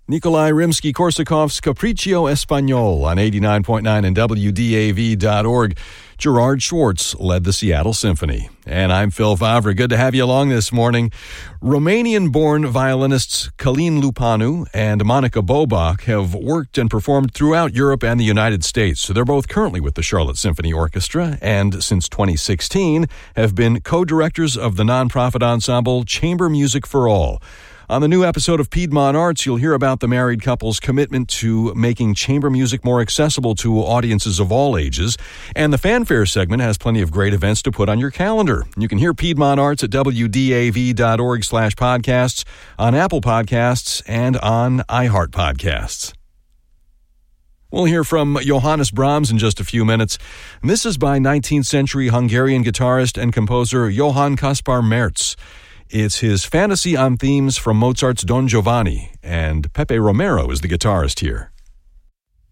Nikolai Rimsky-Korsakov's Capriccio Espagnol on 89.9 and WDAV.org. Gerard Schwartz led the Seattle Symphony. And I'm Phil Favre. Good to have you along this morning. Romanian-born violinists Călin Lupanu and Monica Bobach have worked and performed throughout Europe and the United States. So they're both currently with the Charlotte Symphony Orchestra and since 2016 have been co-directors of the nonprofit ensemble Chamber Music for All. On the new episode of Piedmont Arts, you'll hear about the married couple's commitment to making chamber music more accessible to audiences of all ages. And the fanfare segment has plenty of great events to put on your calendar. You can hear Piedmont Arts at WDAV.org/podcasts, on Apple Podcasts, and on iHeart Podcasts. We'll hear from Johannes Brahms in just a few minutes. This is by 19th century Hungarian guitarist and composer Johann Kaspar Merz. It's his fantasy on themes from Mozart's Don Giovanni, and Pepe Romero is the guitarist here.